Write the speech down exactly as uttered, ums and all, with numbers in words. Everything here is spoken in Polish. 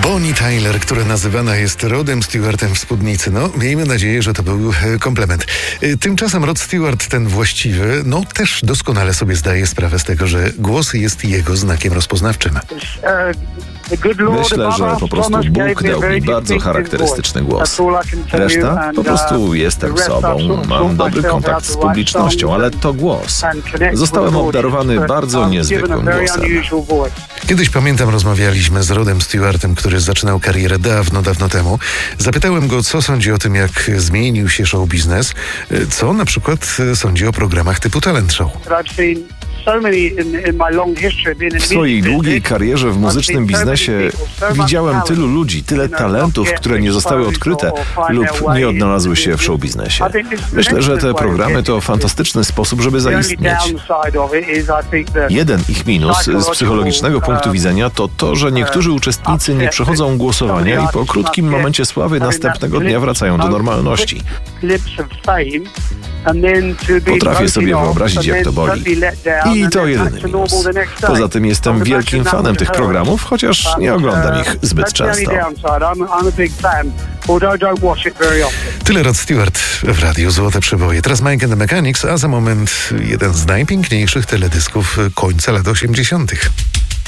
Bonnie Tyler, która nazywana jest Rodem Stewartem w spódnicy. No, miejmy nadzieję, że to był komplement. Tymczasem Rod Stewart, ten właściwy, no też doskonale sobie zdaje sprawę z tego, że głos jest jego znakiem rozpoznawczym. Myślę, że po prostu Bóg dał mi bardzo charakterystyczny głos. Reszta? Po prostu jestem sobą, mam dobry kontakt z publicznością, ale to głos. Zostałem obdarowany bardzo niezwykłym głosem. Kiedyś, pamiętam, rozmawialiśmy z Rodem Stewartem, który zaczynał karierę dawno, dawno temu. Zapytałem go, co sądzi o tym, jak zmienił się show biznes, co na przykład sądzi o programach typu Talent Show. W swojej długiej karierze w muzycznym biznesie widziałem tylu ludzi, tyle talentów, które nie zostały odkryte lub nie odnalazły się w show biznesie. Myślę, że te programy to fantastyczny sposób, żeby zaistnieć. Jeden ich minus z psychologicznego punktu widzenia to to, że niektórzy uczestnicy nie przechodzą głosowania i po krótkim momencie sławy następnego dnia wracają do normalności. Potrafię sobie wyobrazić, jak to boli. I to jedyny minus. Poza tym jestem wielkim fanem tych programów, chociaż nie oglądam ich zbyt często. Tyle Rod Stewart w Radiu Złote Przeboje. Teraz Mike and the Mechanics, a za moment jeden z najpiękniejszych teledysków końca lat osiemdziesiątych.